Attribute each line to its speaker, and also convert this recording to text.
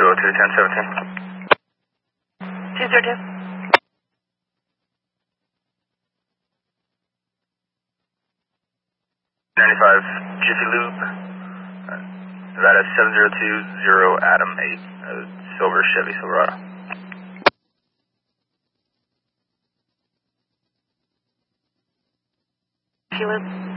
Speaker 1: 202-1017.
Speaker 2: 202.
Speaker 1: 95 Jiffy Lube, Nevada 7020 Adam 8, silver Chevy Silverado.
Speaker 2: Jiffy Lube.